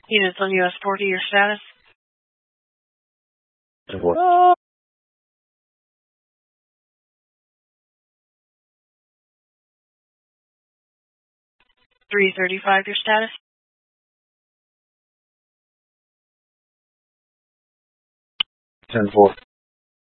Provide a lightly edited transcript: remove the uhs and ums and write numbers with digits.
Units on US 40, your status? 10-4. 335, your status? 10-4.